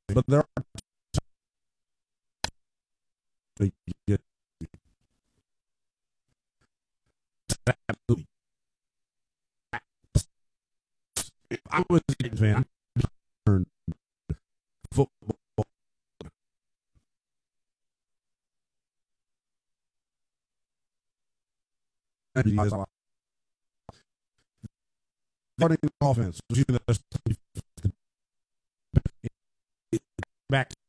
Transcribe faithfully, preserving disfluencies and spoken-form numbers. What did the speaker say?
but there are I was a fan. Football. Starting offense, back